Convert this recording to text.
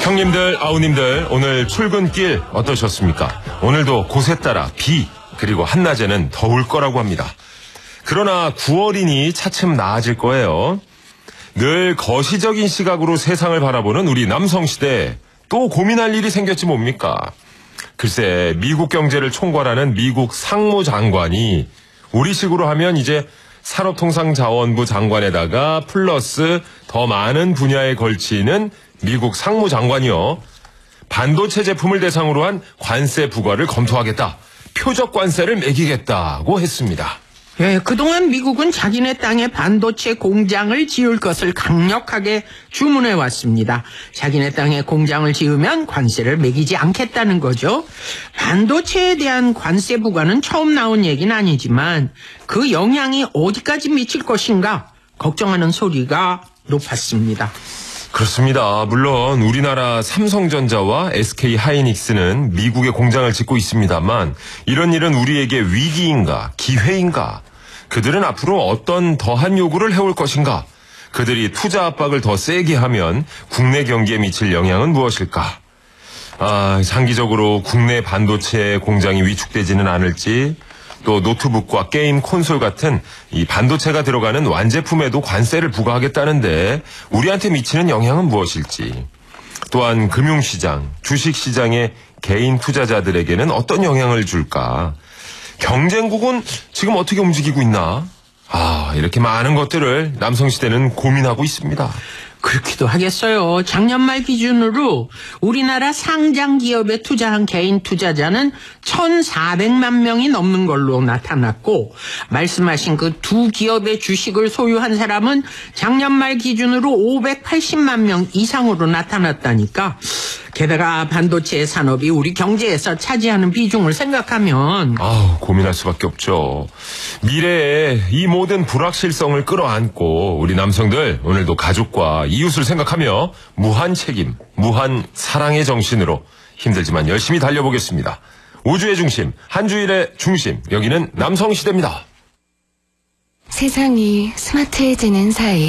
형님들, 아우님들, 오늘 출근길 어떠셨습니까? 오늘도 곳에 따라 비, 그리고 한낮에는 더울 거라고 합니다. 그러나 9월이니 차츰 나아질 거예요. 늘 거시적인 시각으로 세상을 바라보는 우리 남성시대, 또 고민할 일이 생겼지 뭡니까? 글쎄, 미국 경제를 총괄하는 미국 상무장관이 우리식으로 하면 이제 산업통상자원부 장관에다가 플러스 더 많은 분야에 걸치는 미국 상무장관이요. 반도체 제품을 대상으로 한 관세 부과를 검토하겠다. 표적 관세를 매기겠다고 했습니다. 예, 그동안 미국은 자기네 땅에 반도체 공장을 지을 것을 강력하게 주문해 왔습니다. 자기네 땅에 공장을 지으면 관세를 매기지 않겠다는 거죠. 반도체에 대한 관세 부과는 처음 나온 얘기는 아니지만 그 영향이 어디까지 미칠 것인가 걱정하는 소리가 높았습니다. 그렇습니다. 물론 우리나라 삼성전자와 SK하이닉스는 미국에 공장을 짓고 있습니다만 이런 일은 우리에게 위기인가 기회인가? 그들은 앞으로 어떤 더한 요구를 해올 것인가? 그들이 투자 압박을 더 세게 하면 국내 경기에 미칠 영향은 무엇일까? 장기적으로 국내 반도체 공장이 위축되지는 않을지, 또 노트북과 게임 콘솔 같은 이 반도체가 들어가는 완제품에도 관세를 부과하겠다는데 우리한테 미치는 영향은 무엇일지, 또한 금융시장, 주식시장의 개인 투자자들에게는 어떤 영향을 줄까? 경쟁국은 지금 어떻게 움직이고 있나? 이렇게 많은 것들을 남성시대는 고민하고 있습니다. 그렇기도 하겠어요. 작년 말 기준으로 우리나라 상장 기업에 투자한 개인 투자자는 1,400만 명이 넘는 걸로 나타났고, 말씀하신 그 두 기업의 주식을 소유한 사람은 작년 말 기준으로 580만 명 이상으로 나타났다니까. 게다가 반도체 산업이 우리 경제에서 차지하는 비중을 생각하면 고민할 수밖에 없죠. 미래에 이 모든 불확실성을 끌어안고 우리 남성들 오늘도 가족과 이웃을 생각하며 무한 책임, 무한 사랑의 정신으로 힘들지만 열심히 달려보겠습니다. 우주의 중심, 한 주일의 중심, 여기는 남성시대입니다. 세상이 스마트해지는 사이